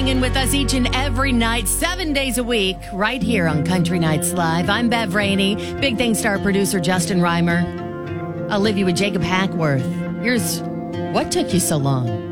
in with us each and every night, 7 days a week, right here on Country Nights Live. I'm Bev Rainey. Big thanks to our producer, Justin Reimer. I'll leave you with Jacob Hackworth. Here's What Took You So Long?